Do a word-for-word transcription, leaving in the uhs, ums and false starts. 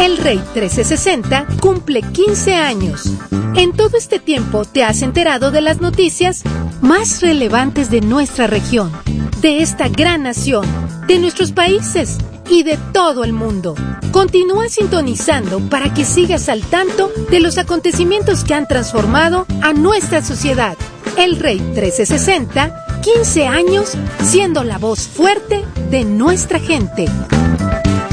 El Rey trescientos sesenta cumple quince años. En todo este tiempo te has enterado de las noticias más relevantes de nuestra región, de esta gran nación, de nuestros países y de todo el mundo. Continúa sintonizando para que sigas al tanto de los acontecimientos que han transformado a nuestra sociedad. El Rey trescientos sesenta, quince años siendo la voz fuerte de nuestra gente.